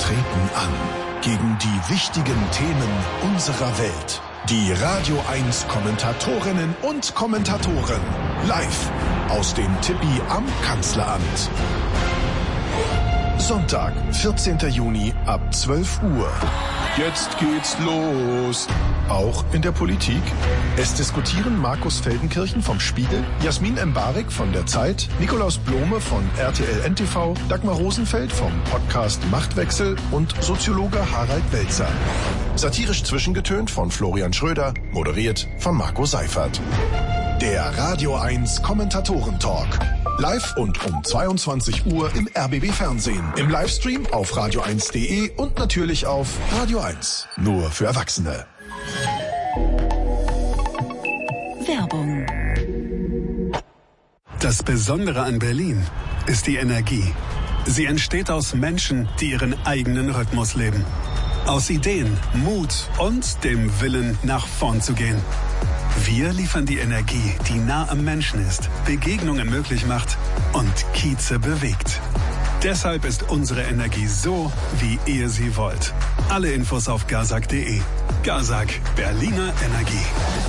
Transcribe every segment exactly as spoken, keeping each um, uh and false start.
treten an gegen die wichtigen Themen unserer Welt. Die Radio eins Kommentatorinnen und Kommentatoren live aus dem Tippi am Kanzleramt. Sonntag, vierzehnten Juni ab zwölf Uhr. Jetzt geht's los. Auch in der Politik. Es diskutieren Markus Feldenkirchen vom Spiegel, Jasmin Embarek von der Zeit, Nikolaus Blome von R T L N T V, Dagmar Rosenfeld vom Podcast Machtwechsel und Soziologe Harald Welzer. Satirisch zwischengetönt von Florian Schröder, moderiert von Marco Seifert. Der Radio eins Kommentatoren-Talk. Live und um zweiundzwanzig Uhr im R B B Fernsehen, im Livestream auf radio eins punkt de und natürlich auf Radio eins. Nur für Erwachsene. Werbung. Das Besondere an Berlin ist die Energie. Sie entsteht aus Menschen, die ihren eigenen Rhythmus leben. Aus Ideen, Mut und dem Willen, nach vorn zu gehen. Wir liefern die Energie, die nah am Menschen ist, Begegnungen möglich macht und Kieze bewegt. Deshalb ist unsere Energie so, wie ihr sie wollt. Alle Infos auf gazak punkt de. Gazak, Berliner Energie.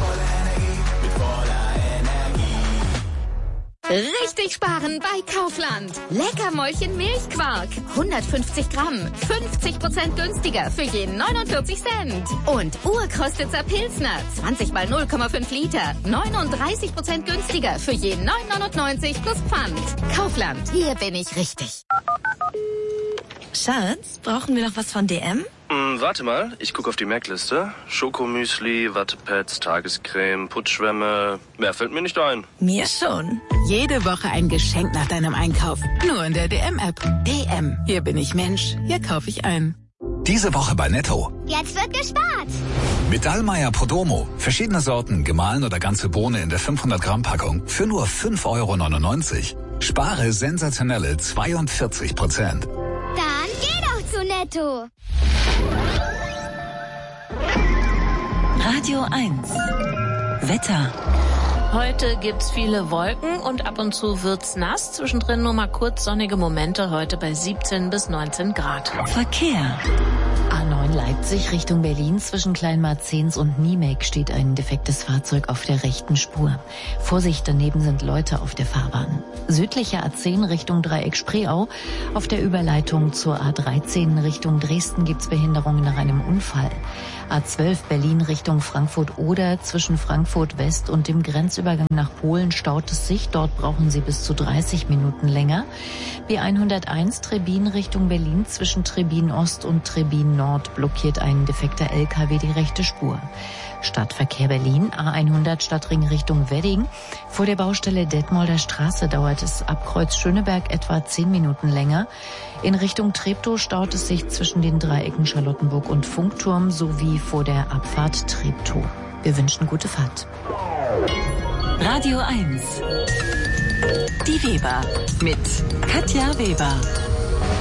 Richtig sparen bei Kaufland. Leckermäulchen Milchquark. hundertfünfzig Gramm. fünfzig Prozent günstiger für jeden neunundvierzig Cent. Und Urkostitzer Pilsner. zwanzig mal null Komma fünf Liter. neununddreißig Prozent günstiger für jeden neun neunundneunzig plus Pfand. Kaufland. Hier bin ich richtig. Schatz, brauchen wir noch was von D M? Mm, warte mal, ich gucke auf die Merkliste. Schokomüsli, Wattepads, Tagescreme, Putzschwämme. Mehr fällt mir nicht ein. Mir schon. Jede Woche ein Geschenk nach deinem Einkauf. Nur in der D M-App. D M. Hier bin ich Mensch. Hier kaufe ich ein. Diese Woche bei Netto. Jetzt wird gespart. Mit Dallmayr Podromo. Verschiedene Sorten, gemahlen oder ganze Bohne in der fünfhundert Gramm Packung für nur fünf Euro neunundneunzig. Spare sensationelle zweiundvierzig Prozent. Dann geh doch zu Netto. Radio eins. Wetter. Heute gibt's viele Wolken und ab und zu wird's nass. Zwischendrin nur mal kurz sonnige Momente, heute bei siebzehn bis neunzehn Grad. Verkehr. A neun Leipzig Richtung Berlin zwischen Kleinmarzens und Niemek steht ein defektes Fahrzeug auf der rechten Spur. Vorsicht, daneben sind Leute auf der Fahrbahn. Südlicher A zehn Richtung Dreieck Spreeau. Auf der Überleitung zur A dreizehn Richtung Dresden gibt's Behinderungen nach einem Unfall. A zwölf Berlin Richtung Frankfurt-Oder zwischen Frankfurt West und dem Grenzübergang nach Polen staut es sich. Dort brauchen Sie bis zu dreißig Minuten länger. B hunderteins Trebin Richtung Berlin zwischen Trebin Ost und Trebin Nord blockiert ein defekter L K W die rechte Spur. Stadtverkehr Berlin, A hundert Stadtring Richtung Wedding. Vor der Baustelle Detmolder Straße dauert es ab Kreuz Schöneberg etwa zehn Minuten länger. In Richtung Treptow staut es sich zwischen den Dreiecken Charlottenburg und Funkturm sowie vor der Abfahrt Treptow. Wir wünschen gute Fahrt. Radio eins. Die Weber mit Katja Weber.